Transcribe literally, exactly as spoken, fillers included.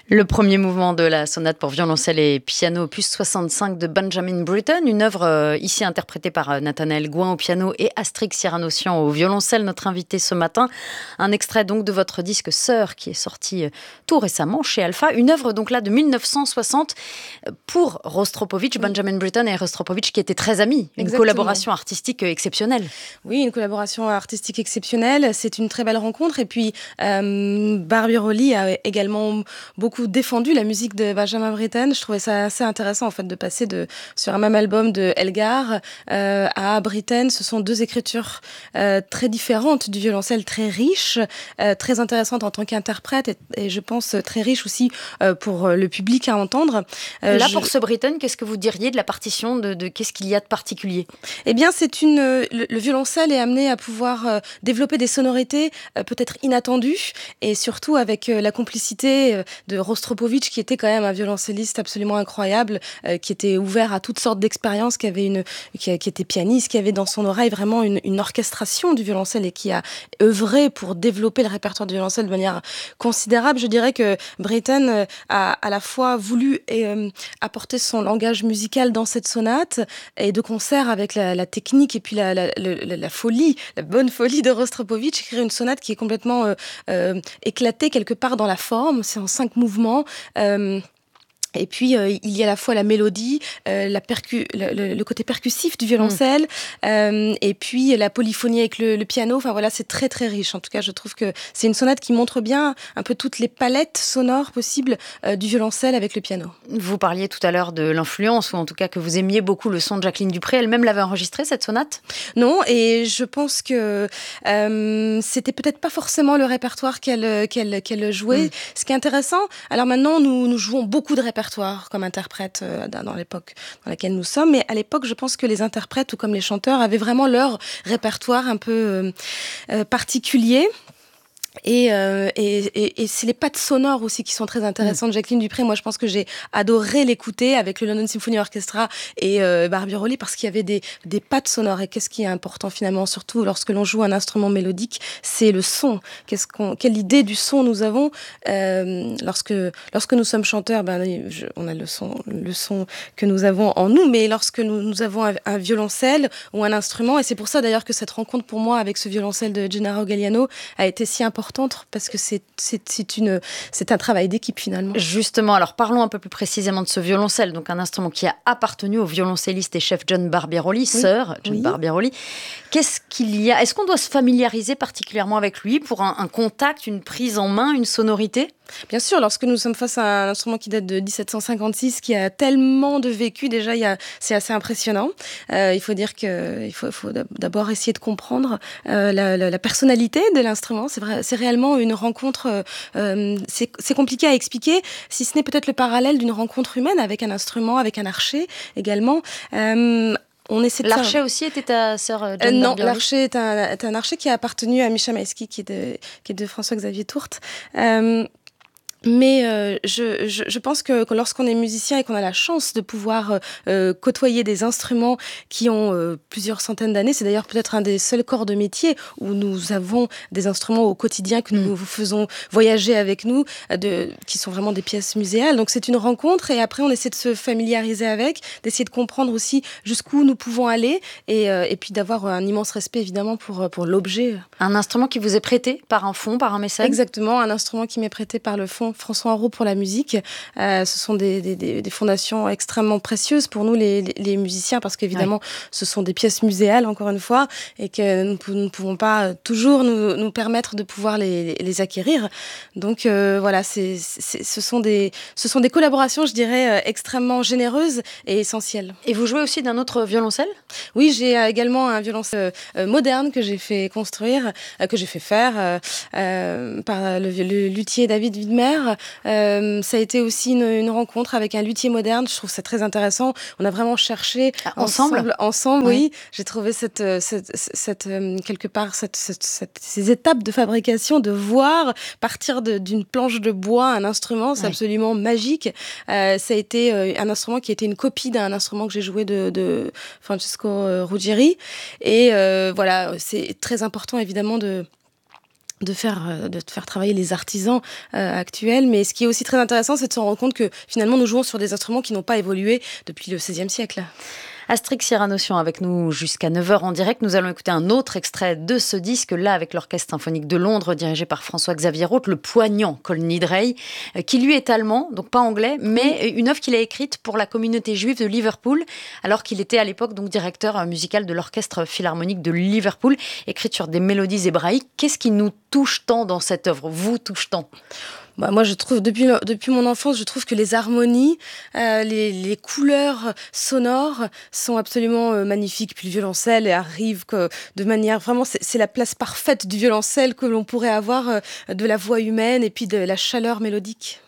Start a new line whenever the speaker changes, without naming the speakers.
Le premier mouvement de la sonate pour violoncelle et piano opus soixante-cinq de Benjamin Britten, une œuvre euh, ici interprétée par euh, Nathanaël Gouin au piano et Astrid Cyranossian au violoncelle, notre invité ce matin. Un extrait donc de votre disque Sœur qui est sorti euh, tout récemment chez Alpha, une œuvre donc là de mille neuf cent soixante pour Rostropovitch, Benjamin Britten et Rostropovitch qui étaient très amis, une
Exactement.
collaboration artistique exceptionnelle.
Oui, une collaboration artistique exceptionnelle, c'est une très belle rencontre et puis euh, Barbirolli a également beaucoup défendu la musique de Benjamin Britten. Je trouvais ça assez intéressant en fait de passer de, sur un même album de Elgar euh, à Britten. Ce sont deux écritures euh, très différentes du violoncelle, très riches, euh, très intéressantes en tant qu'interprète et, et je pense très riches aussi euh, pour le public à entendre.
Euh, Là, je... pour ce Britten, qu'est-ce que vous diriez de la partition de, de qu'est-ce qu'il y a de particulier?
Eh bien, c'est une le, le violoncelle est amené à pouvoir euh, développer des sonorités euh, peut-être inattendues et surtout avec euh, la complicité euh, de Rostropovitch qui était quand même un violoncelliste absolument incroyable, euh, qui était ouvert à toutes sortes d'expériences, qui avait une, qui, qui était pianiste, qui avait dans son oreille vraiment une, une orchestration du violoncelle et qui a œuvré pour développer le répertoire du violoncelle de manière considérable. Je dirais que Britten euh, a à la fois voulu euh, apporter son langage musical dans cette sonate et de concert avec la, la technique et puis la, la, la, la folie, la bonne folie de Rostropovitch, écrire une sonate qui est complètement euh, euh, éclatée quelque part dans la forme. C'est en cinq mouvements. Euh, Et puis, euh, il y a à la fois la mélodie, euh, la percu- le, le, le côté percussif du violoncelle, mmh. euh, et puis la polyphonie avec le, le piano. Enfin voilà, c'est très très riche. En tout cas, je trouve que c'est une sonate qui montre bien un peu toutes les palettes sonores possibles euh, du violoncelle avec le piano.
Vous parliez tout à l'heure de l'influence, ou en tout cas que vous aimiez beaucoup le son de Jacqueline Dupré. Elle-même l'avait enregistrée, cette sonate ?
Non, et je pense que euh, c'était peut-être pas forcément le répertoire qu'elle, qu'elle, qu'elle jouait. Mmh. Ce qui est intéressant, alors maintenant, nous, nous jouons beaucoup de répertoires comme interprète euh, dans l'époque dans laquelle nous sommes, mais à l'époque je pense que les interprètes tout comme les chanteurs avaient vraiment leur répertoire un peu euh, euh, particulier. Et, euh, et, et, et c'est les pattes sonores aussi qui sont très intéressantes. Mmh. Jacqueline Dupré, moi je pense que j'ai adoré l'écouter avec le London Symphony Orchestra et euh, Barbirolli parce qu'il y avait des, des pattes sonores. Et qu'est-ce qui est important finalement, surtout lorsque l'on joue un instrument mélodique, c'est le son. Qu'est-ce qu'on, quelle idée du son nous avons euh, lorsque, lorsque nous sommes chanteurs, ben, je, on a le son, le son que nous avons en nous, mais lorsque nous, nous avons un, un violoncelle ou un instrument, et c'est pour ça d'ailleurs que cette rencontre pour moi avec ce violoncelle de Gennaro Galliano a été si importante. Parce que c'est, c'est, c'est, une, c'est un travail d'équipe finalement.
Justement, alors parlons un peu plus précisément de ce violoncelle, donc un instrument qui a appartenu au violoncelliste et chef John Barbirolli, oui. sœur John oui. Barbirolli. Qu'est-ce qu'il y a ? Est-ce qu'on doit se familiariser particulièrement avec lui pour un, un contact, une prise en main, une sonorité ?
Bien sûr, lorsque nous sommes face à un instrument qui date de dix-sept cent cinquante-six, qui a tellement de vécu, déjà, il y a, c'est assez impressionnant. Euh, il faut dire qu'il faut, faut d'abord essayer de comprendre euh, la, la, la personnalité de l'instrument. C'est, vrai, c'est réellement une rencontre, euh, c'est, c'est compliqué à expliquer, si ce n'est peut-être le parallèle d'une rencontre humaine avec un instrument, avec un archet également. Euh, On essaie de
l'archet
faire...
aussi était ta sœur John
euh, Non,
Barbirolli.
l'archet est un, est un archet qui a appartenu à Micha Maïski, qui est de, qui est de François-Xavier Tourte. Euh, Mais euh, je, je, je pense que, que lorsqu'on est musicien et qu'on a la chance de pouvoir euh, côtoyer des instruments qui ont euh, plusieurs centaines d'années, c'est d'ailleurs peut-être un des seuls corps de métier où nous avons des instruments au quotidien que nous mmh. faisons voyager avec nous, de, qui sont vraiment des pièces muséales. Donc c'est une rencontre et après on essaie de se familiariser avec, d'essayer de comprendre aussi jusqu'où nous pouvons aller et, euh, et puis d'avoir un immense respect évidemment pour, pour l'objet.
Un instrument qui vous est prêté par un fonds, par un mécène ?
Exactement, un instrument qui m'est prêté par le fonds François Henrot pour la musique. Euh, ce sont des, des, des fondations extrêmement précieuses pour nous, les, les, les musiciens, parce qu'évidemment, ouais. ce sont des pièces muséales, encore une fois, et que nous ne pouvons pas toujours nous, nous permettre de pouvoir les, les acquérir. Donc euh, voilà, c'est, c'est, ce, sont des, ce sont des collaborations, je dirais, extrêmement généreuses et essentielles.
Et vous jouez aussi d'un autre violoncelle ?
Oui, j'ai également un violoncelle euh, moderne que j'ai fait construire, euh, que j'ai fait faire euh, euh, par le, le luthier David Widmer. Euh, ça a été aussi une, une rencontre avec un luthier moderne. Je trouve ça très intéressant. On a vraiment cherché
ah, ensemble,
ensemble, ensemble oui. oui. J'ai trouvé cette, cette, cette, cette euh, quelque part cette, cette, cette, ces étapes de fabrication, de voir partir de, d'une planche de bois un instrument, c'est oui. absolument magique. Euh, ça a été euh, un instrument qui était une copie d'un instrument que j'ai joué de, de Francesco Ruggieri. Et euh, voilà, c'est très important évidemment de de faire, de faire travailler les artisans euh, actuels. Mais ce qui est aussi très intéressant, c'est de se rendre compte que finalement, nous jouons sur des instruments qui n'ont pas évolué depuis le seizième siècle.
Astrix Cyranossian avec nous jusqu'à neuf heures en direct. Nous allons écouter un autre extrait de ce disque, là avec l'Orchestre Symphonique de Londres, dirigé par François-Xavier Roth, le poignant Kol Nidrei, qui lui est allemand, donc pas anglais, mais une œuvre qu'il a écrite pour la communauté juive de Liverpool, alors qu'il était à l'époque donc directeur musical de l'Orchestre Philharmonique de Liverpool, écrite sur des mélodies hébraïques. Qu'est-ce qui nous touche tant dans cette œuvre, vous touche tant ?
Bah, moi, je trouve, depuis, depuis mon enfance, je trouve que les harmonies, euh, les, les couleurs sonores sont absolument euh, magnifiques. Puis le violoncelle arrive que, de manière vraiment, c'est, c'est la place parfaite du violoncelle que l'on pourrait avoir euh, de la voix humaine et puis de la chaleur mélodique.